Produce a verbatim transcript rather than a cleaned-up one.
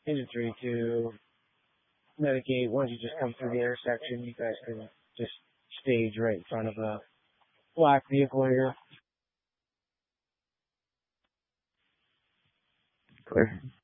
Engine three two, Medicaid, once you just come through the intersection, you guys can just stage right in front of a black vehicle here. Clear.